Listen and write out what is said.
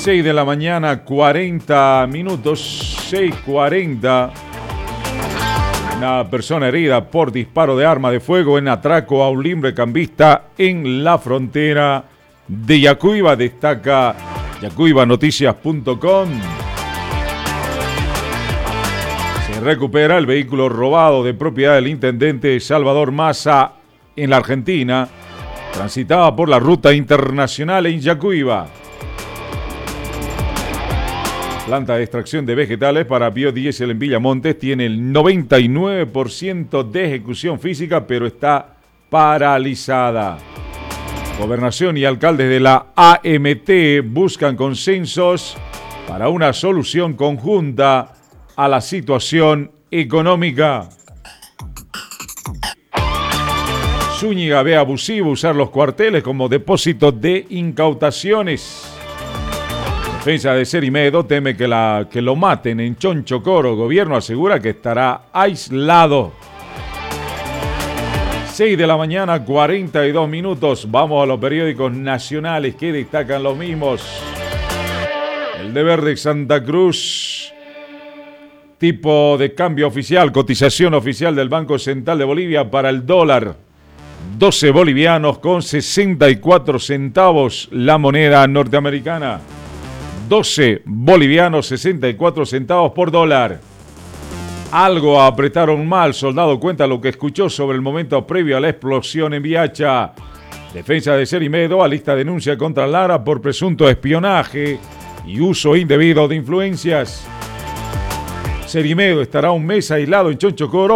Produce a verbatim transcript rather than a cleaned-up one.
seis de la mañana, cuarenta minutos, seis cuarenta. Una persona herida por disparo de arma de fuego en atraco a un librecambista en la frontera de Yacuiba, destaca yacuiba noticias punto com. Se recupera el vehículo robado de propiedad del intendente Salvador Massa en la Argentina. Transitaba por la ruta internacional en Yacuiba. Planta de extracción de vegetales para biodiesel en Villamontes tiene el noventa y nueve por ciento de ejecución física, pero está paralizada. Gobernación y alcaldes de la A M T buscan consensos para una solución conjunta a la situación económica. Zúñiga ve abusivo usar los cuarteles como depósito de incautaciones. Defensa de Cerimedo teme que, la, que lo maten en Chonchocoro. Gobierno asegura que estará aislado. seis de la mañana, cuarenta y dos minutos. Vamos a los periódicos nacionales que destacan los mismos. El Deber de Santa Cruz. Tipo de cambio oficial, cotización oficial del Banco Central de Bolivia para el dólar. doce bolivianos con sesenta y cuatro centavos la moneda norteamericana. doce bolivianos, sesenta y cuatro centavos por dólar. Algo apretaron mal. Soldado cuenta lo que escuchó sobre el momento previo a la explosión en Viacha. Defensa de Cerimedo alista denuncia contra Lara por presunto espionaje y uso indebido de influencias. Cerimedo estará un mes aislado en Chonchocoro